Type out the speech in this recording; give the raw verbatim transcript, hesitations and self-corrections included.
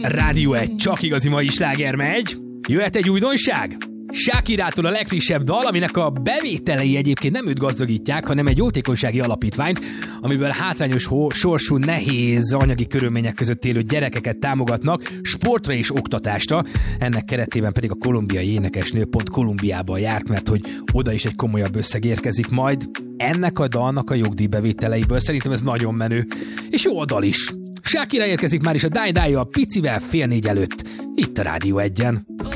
Rádió egy, csak igazi mai sláger megy. Jöhet egy újdonság? Shakirától a legfrissebb dal, aminek a bevételei egyébként nem őt gazdagítják, hanem egy jótékonysági alapítványt, amiből hátrányos sorsú, nehéz anyagi körülmények között élő gyerekeket támogatnak sportra és oktatásra. Ennek keretében pedig a kolumbiai énekesnő pont Kolumbiában járt, mert hogy oda is egy komolyabb összeg érkezik majd. Ennek a dalnak a jogdíjbevételeiből szerintem ez nagyon menő. És jó a dal is. Shakira érkezik már is a Die Die a picivel fél négy előtt. Itt a Rádió egyen.